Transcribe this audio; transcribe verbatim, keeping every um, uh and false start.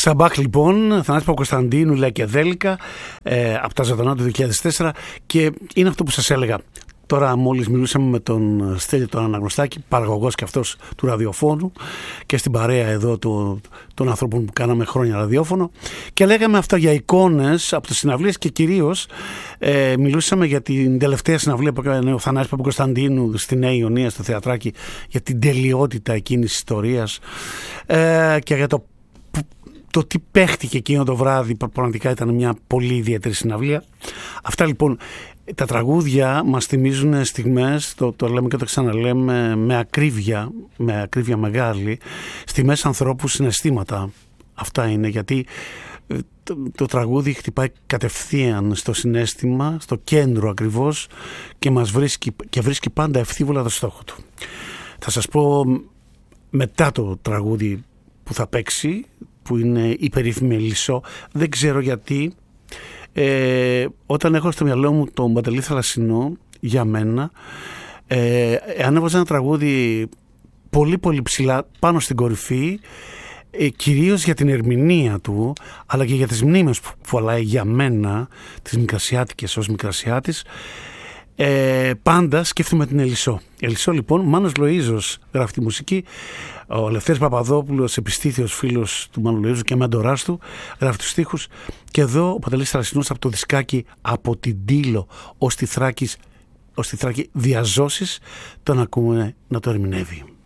Σαμπάχ λοιπόν, Θανάση Παπακοσταντίνου, Λέα και Δέλικα, ε, από τα ζωντανά του δύο χιλιάδες τέσσερα, και είναι αυτό που σας έλεγα. Τώρα μόλις μιλούσαμε με τον Στέλιο τον Αναγνωστάκη, παραγωγός και αυτός του ραδιοφώνου, και στην παρέα εδώ του, των ανθρώπων που κάναμε χρόνια ραδιόφωνο, και λέγαμε αυτά για εικόνες από τις συναυλίες, και κυρίως ε, μιλούσαμε για την τελευταία συναυλία που έκανε ο Θανάσης Παπακοσταντίνου στη Νέα Ιωνία, στο Θεατράκι, για την τελειότητα εκείνης της ιστορίας, ε, και για το το τι παίχτηκε εκείνο το βράδυ. Πραγματικά ήταν μια πολύ ιδιαίτερη συναυλία. Αυτά λοιπόν τα τραγούδια μας θυμίζουν στιγμές, το, το λέμε και το ξαναλέμε με ακρίβεια, με ακρίβεια μεγάλη, στιγμές ανθρώπου, συναισθήματα. Αυτά είναι, γιατί το, το τραγούδι χτυπάει κατευθείαν στο συναίσθημα, στο κέντρο ακριβώς, και μας βρίσκει, και βρίσκει πάντα ευθύβολα το στόχο του. Θα σας πω μετά το τραγούδι που θα παίξει, που είναι η περίφημη Ελισσό. Δεν ξέρω γιατί, ε, όταν έχω στο μυαλό μου τον Παντελή Θαλασσινό, για μένα, ε, ανέβαζα ένα τραγούδι πολύ πολύ ψηλά πάνω στην κορυφή, ε, κυρίως για την ερμηνεία του, αλλά και για τις μνήμες που φοράει για μένα, τις Μικρασιάτικες ως Μικρασιάτης. Ε, πάντα σκέφτομαι την Ελισσό. Ελισσό λοιπόν, Μάνος Λοΐζος γράφει τη μουσική, ο Λευτέρης Παπαδόπουλος, επιστήθιος φίλος του Μάνου Λοΐζου και μέντορας του, γράφει τους στίχους, και εδώ ο Παντελής Θαλασσινός από το δισκάκι «Από την Τήλο ως τη Θράκη, ως τη Θράκη διαζώσεις», τον ακούμε να το ερμηνεύει.